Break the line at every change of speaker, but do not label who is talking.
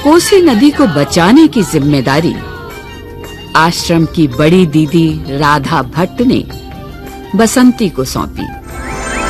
कोसी नदी को बचाने की जिम्मेदारी आश्रम की बड़ी दीदी राधा भट्ट ने बसंती को सौंपी।